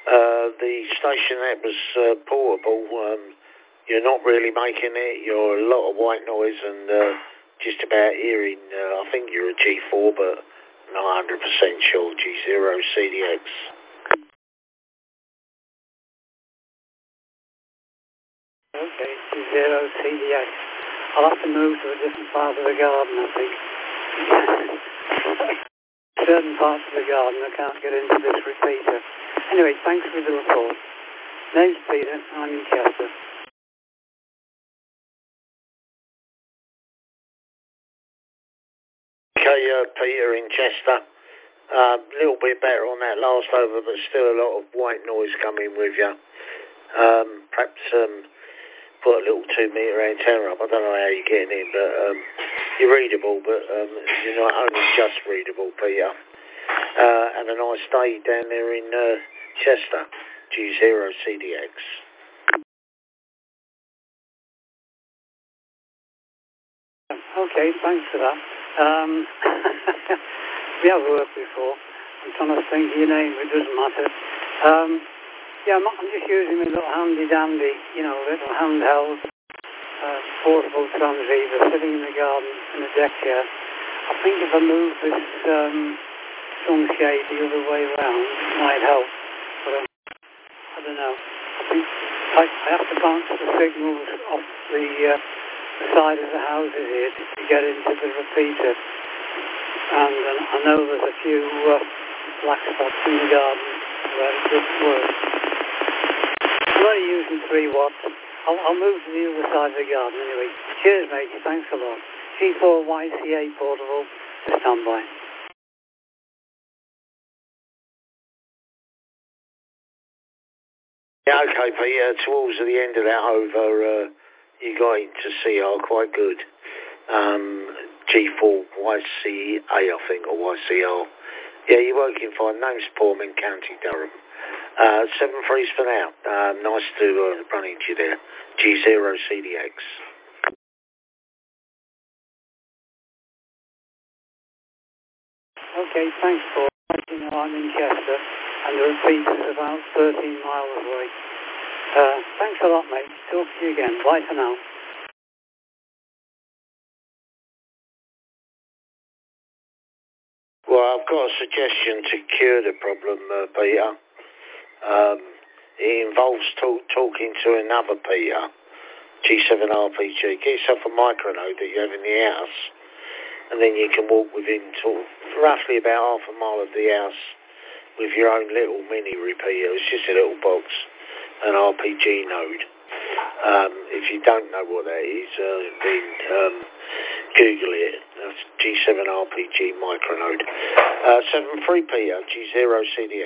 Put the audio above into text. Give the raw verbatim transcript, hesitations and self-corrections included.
Uh, the station that was uh, portable, um, you're not really making it. You're a lot of white noise and uh, just about hearing, uh, I think you're a G four, but not one hundred percent sure, G zero C D X. Okay, G zero C D X. I'll have to move to a different part of the garden, I think. Certain parts of the garden I can't get into this repeater. Anyway, thanks for the report. Name's Peter, I'm in Chester. Okay, uh, Peter in Chester. A uh, little bit better on that last over, but still a lot of white noise coming with you. Um, perhaps um, put a little two metre antenna up. I don't know how you're getting in, but um, you're readable, but um, you're not only just readable, Peter. Uh, and a nice day down there in uh, Chester, G zero C D X. Okay, thanks for that. Um, we have worked before. I'm trying to think of your name, it doesn't matter. Um, yeah, I'm, I'm just using my little handy-dandy, you know, little handheld uh, portable transceiver sitting in the garden in a deck chair. I think if I move this um, sunshade the other way around, it might help. But um, I don't know. I think I, I have to bounce the signals off the, uh, the side of the houses here to, to get into the repeater. And um, I know there's a few uh, black spots in the garden where it doesn't work. I'm only using three watts. I'll, I'll move to the other side of the garden anyway. Cheers, mate. Thanks a lot. G four Y C A portable to stand by. Yeah, okay, Peter. Towards the end of that over, uh, you got into C R quite good. Um, G four Y C A, I think, or Y C R. Yeah, you're working fine. Name's Portman, County Durham. Uh, seven threes for now. Uh, nice to uh, run into you there. G zero C D X. Okay, thanks, Paul. As you know, I'm in Chester, and the repeater's about thirteen miles away. Uh, thanks a lot, mate. Talk to you again. Bye for now. Well, I've got a suggestion to cure the problem, uh, Peter. Um, it involves talk, talking to another Peter, G seven R P G. Get yourself a micronode that you have in the house, and then you can walk within sort of roughly about half a mile of the house with your own little mini repeater. It's just a little box, an R P G node. Um, if you don't know what that is, uh, then um, Google it. That's G seven R P G micronode. Uh, seven three Peter, G zero C D X.